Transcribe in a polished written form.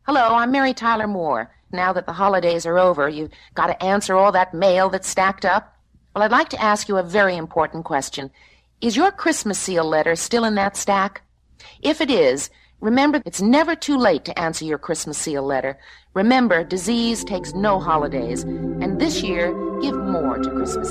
Hello, I'm Mary Tyler Moore. Now that the holidays are over, you've got to answer all that mail that's stacked up. Well, I'd like to ask you a very important question. Is your Christmas seal letter still in that stack? If it is, remember it's never too late to answer your Christmas seal letter. Remember, disease takes no holidays. And this year, give more to Christmas